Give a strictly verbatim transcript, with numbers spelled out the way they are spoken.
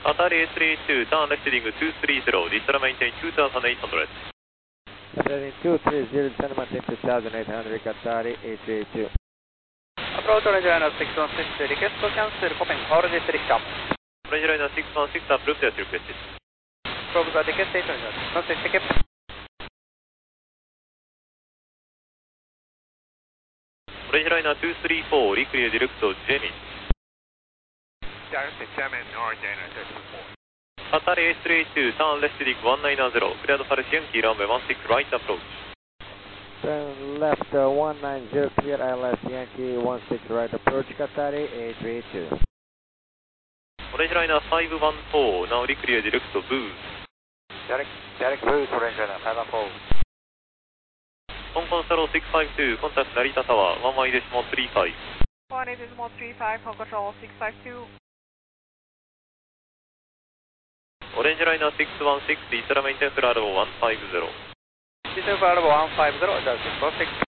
Atari A three two, turn left heading two three zero, descend maintain two thousand eight hundred. Heading two three zero, descend maintain two thousand eight hundred, Atari A three two. Approach orange liner six one six, request to cancel, Copen power district up. Orange liner six one six, approved as requested. Probe the ticket station, no ticket. Orange liner two three four, reclear direct to Jamie. Direct to German Orange liner two three four. Atari A three two, turn left heading one nine zero, cleared for Yankee runway one six right approach. Turn left uh, one nine zero, clear I L S Yankee one six right approach, Atari A three two. Orange liner five one four, now reclear direct to Booth. Direct, direct boost, Orange liner five one four. Hong Kong Solo six five two, contact Narita Tower, one one decimal three five. one eight decimal three five, Hong Kong Solo six five two. Orange liner six one six, descend maintain Bravo one five zero. Descend Bravo one five zero, Delta six four six.